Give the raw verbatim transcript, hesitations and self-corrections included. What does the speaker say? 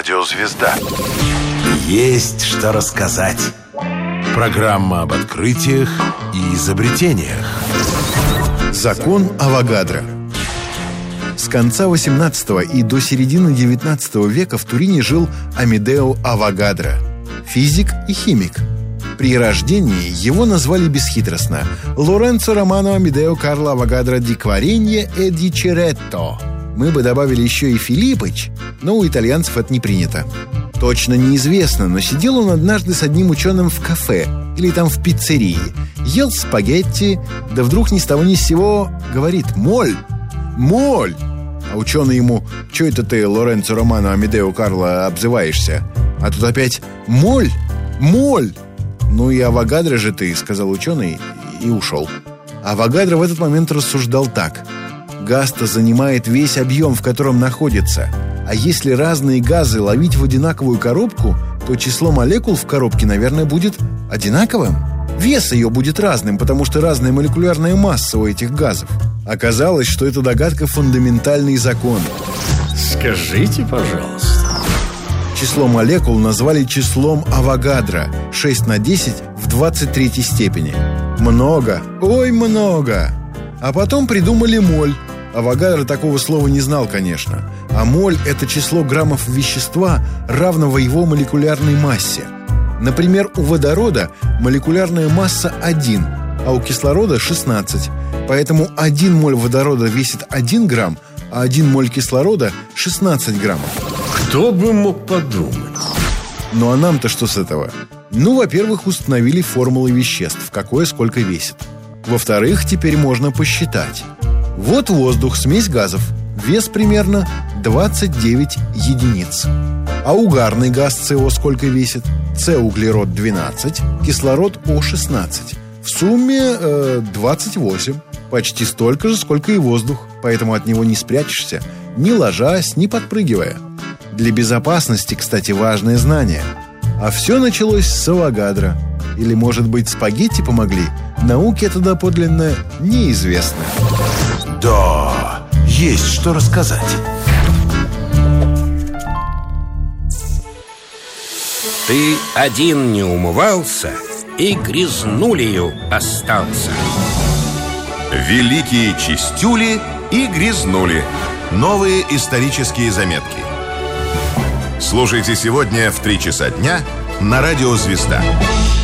Радиозвезда. Есть что рассказать. Программа об открытиях и изобретениях. Закон Авогадро. С конца восемнадцатого и до середины девятнадцатого века в Турине жил Амедео Авогадро, физик и химик. При рождении его назвали бесхитростно Лоренцо Романо Амедео Карло Авогадро ди Кваренье и ди Черетто. Мы бы добавили еще и Филиппыч, но у итальянцев это не принято. Точно неизвестно, но сидел он однажды с одним ученым в кафе или там в пиццерии, ел спагетти, да вдруг ни с того ни с сего говорит: «Моль! Моль!» А ученый ему: «Че это ты, Лоренцо Романо Амедео Карло, обзываешься?» А тут опять: «Моль! Моль!» «Ну и Авогадро же ты», — сказал ученый и ушел. Авогадро в этот момент рассуждал так: газ-то занимает весь объем, в котором находится. А если разные газы ловить в одинаковую коробку, то число молекул в коробке, наверное, будет одинаковым. Вес ее будет разным, потому что разная молекулярная масса у этих газов. Оказалось, что эта догадка — фундаментальный закон. Скажите, пожалуйста. Число молекул назвали числом Авогадро. шесть на десять в двадцать третьей степени. Много, ой, много. А потом придумали моль. Авогадро такого слова не знал, конечно. А моль — это число граммов вещества, равного его молекулярной массе. Например, у водорода молекулярная масса один, а у кислорода шестнадцать. Поэтому один моль водорода весит один грамм, а один моль кислорода — шестнадцать граммов. Кто бы мог подумать? Ну а нам-то что с этого? Ну, во-первых, установили формулы веществ, какое сколько весит. Во-вторых, теперь можно посчитать. Вот воздух, смесь газов, вес примерно двадцать девять единиц. А угарный газ СО сколько весит? С углерод двенадцать, кислород О шестнадцать. В сумме э, двадцать восемь. Почти столько же, сколько и воздух. Поэтому от него не спрячешься, ни ложась, ни подпрыгивая. Для безопасности, кстати, важное знание. А все началось с Авогадро. Или, может быть, спагетти помогли? Науке это доподлинно неизвестно. Да, есть что рассказать. Ты один не умывался и грязнулею остался. Великие чистюли и грязнули. Новые исторические заметки. Слушайте сегодня в три часа дня на Радио Звезда.